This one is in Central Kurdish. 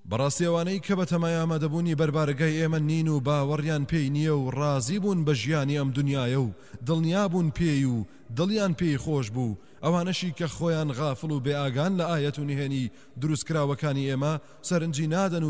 بەڕاستیەوانەی کە بە تەمای ئامادەبوونی بەربارگای ئێمە نین و باوەڕیان پێی نییە و ڕازی بوون بە ژیانی ئەم دنیایە و دڵنیابوون پێی و دڵیان پێی خۆش بوو ئەوانەشی کە خۆیان غافڵ و بێئاگان لە ئایەت و نهێنی دروستکراوەکانی ئێمە سەرنجی نادەن و